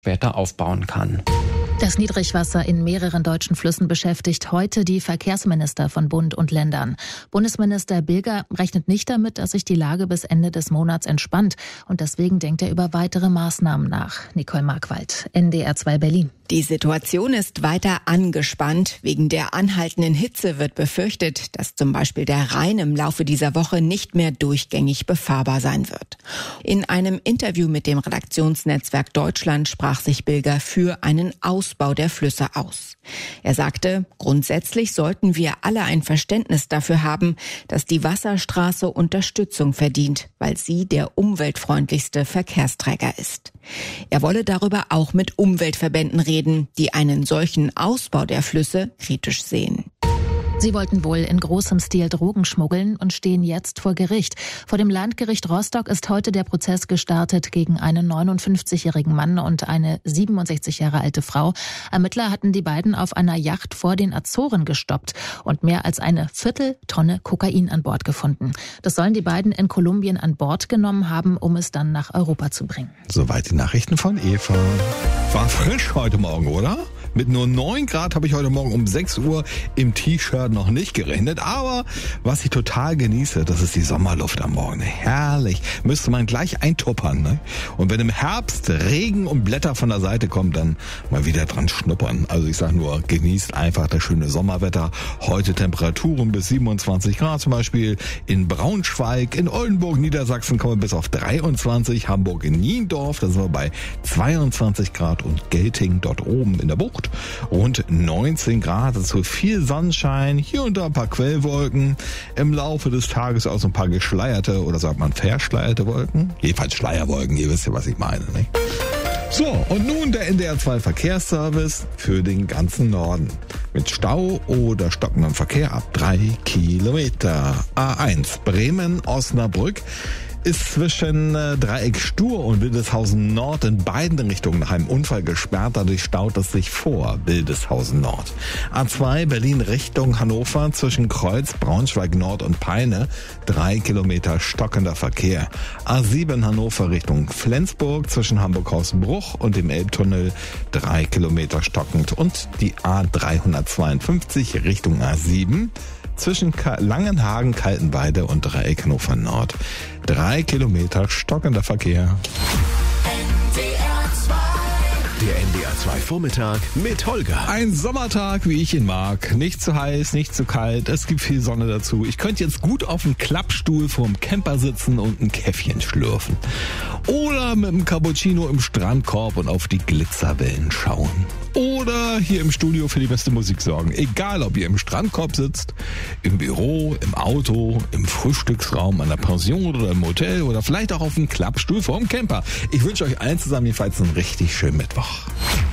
später aufbauen kann. Das Niedrigwasser in mehreren deutschen Flüssen beschäftigt heute die Verkehrsminister von Bund und Ländern. Bundesminister Bilger rechnet nicht damit, dass sich die Lage bis Ende des Monats entspannt. Und deswegen denkt er über weitere Maßnahmen nach. Nicole Markwald, NDR 2 Berlin. Die Situation ist weiter angespannt. Wegen der anhaltenden Hitze wird befürchtet, dass zum Beispiel der Rhein im Laufe dieser Woche nicht mehr durchgängig befahrbar sein wird. In einem Interview mit dem Redaktionsnetzwerk Deutschland sprach sich Bilger für einen Ausbau der Flüsse aus. Er sagte, grundsätzlich sollten wir alle ein Verständnis dafür haben, dass die Wasserstraße Unterstützung verdient, weil sie der umweltfreundlichste Verkehrsträger ist. Er wolle darüber auch mit Umweltverbänden reden, die einen solchen Ausbau der Flüsse kritisch sehen. Sie wollten wohl in großem Stil Drogen schmuggeln und stehen jetzt vor Gericht. Vor dem Landgericht Rostock ist heute der Prozess gestartet gegen einen 59-jährigen Mann und eine 67 Jahre alte Frau. Ermittler hatten die beiden auf einer Yacht vor den Azoren gestoppt und mehr als eine Vierteltonne Kokain an Bord gefunden. Das sollen die beiden in Kolumbien an Bord genommen haben, um es dann nach Europa zu bringen. Soweit die Nachrichten von Eva. War frisch heute Morgen, oder? Mit nur 9 Grad habe ich heute Morgen um 6 Uhr im T-Shirt noch nicht gerechnet. Aber was ich total genieße, das ist die Sommerluft am Morgen. Herrlich. Müsste man gleich eintuppern. Ne? Und wenn im Herbst Regen und Blätter von der Seite kommen, dann mal wieder dran schnuppern. Also ich sage nur, genießt einfach das schöne Sommerwetter. Heute Temperaturen bis 27 Grad zum Beispiel. In Braunschweig, in Oldenburg, Niedersachsen kommen wir bis auf 23. Hamburg in Niendorf, da sind wir bei 22 Grad. Und Gelting dort oben in der Bucht. Rund 19 Grad, also viel Sonnenschein, hier und da ein paar Quellwolken, im Laufe des Tages auch so ein paar geschleierte oder sagt man verschleierte Wolken, jedenfalls Schleierwolken, ihr wisst ja, was ich meine, nicht? So, und nun der NDR 2 Verkehrsservice für den ganzen Norden. Mit Stau oder stockendem Verkehr ab 3 Kilometer. A1 Bremen-Osnabrück ist zwischen Dreieck Stur und Wildeshausen Nord in beiden Richtungen nach einem Unfall gesperrt. Dadurch staut es sich vor Wildeshausen Nord. A2 Berlin Richtung Hannover zwischen Kreuz, Braunschweig Nord und Peine 3 Kilometer stockender Verkehr. A7 Hannover Richtung Flensburg zwischen Hamburg-Hausbruch und dem Elbtunnel 3 Kilometer stockend. Und die A352 Richtung A7 zwischen Langenhagen, Kaltenweide und Dreieck Hannover Nord. 3 Kilometer stockender Verkehr. Der NDR 2 Vormittag mit Holger. Ein Sommertag, wie ich ihn mag. Nicht zu heiß, nicht zu kalt. Es gibt viel Sonne dazu. Ich könnte jetzt gut auf dem Klappstuhl vorm Camper sitzen und ein Käffchen schlürfen. Oder mit einem Cappuccino im Strandkorb und auf die Glitzerwellen schauen. Oder hier im Studio für die beste Musik sorgen. Egal, ob ihr im Strandkorb sitzt, im Büro, im Auto, im Frühstücksraum, an der Pension oder im Hotel oder vielleicht auch auf dem Klappstuhl vorm Camper. Ich wünsche euch allen zusammen jedenfalls einen richtig schönen Mittwoch.